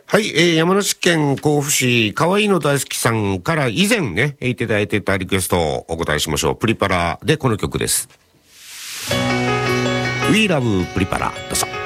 はい、山梨県甲府市かわいいの大好きさんから以前ね、いただいてたリクエストをお答えしましょう。プリパラでこの曲です。We Love プリパラ、どうぞ。